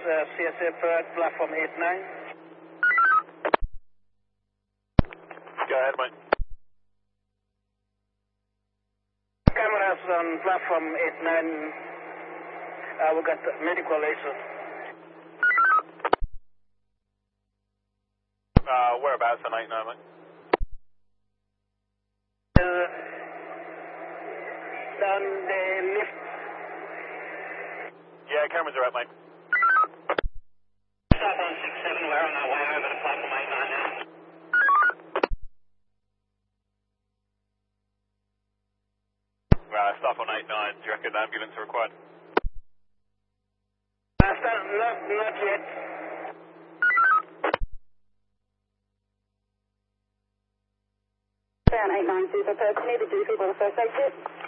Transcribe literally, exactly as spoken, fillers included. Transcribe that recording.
uh, C S A Perth, platform eight nine. Go ahead, mate. Cameras on platform eight nine. Uh, we got medical laser. Uh, whereabouts on eight nine, mate? Uh, down the lift. Yeah, cameras are up, mate. Stop on six seven, we're on our way over to platform eight nine now. Uh, stop on eight nine. Do you reckon ambulance are required? Uh, stop, not, not yet. Down eight nine Super Perth, need to do people first aid kit.